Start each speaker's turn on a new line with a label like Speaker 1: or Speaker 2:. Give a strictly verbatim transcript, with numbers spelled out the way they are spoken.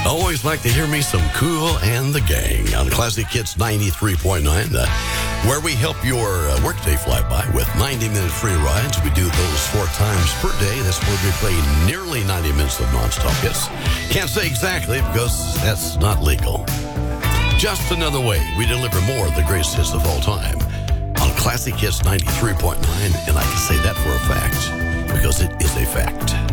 Speaker 1: Always like to hear me some Kool and the Gang on Classic Hits ninety-three point nine, uh, where we help your uh, workday fly by with ninety-minute free rides. We do those four times per day. That's where we play nearly ninety minutes of nonstop hits. Can't say exactly because that's not legal. Just another way we deliver more of the greatest hits of all time on Classic Hits ninety-three point nine, and I can say that for a fact because it is a fact.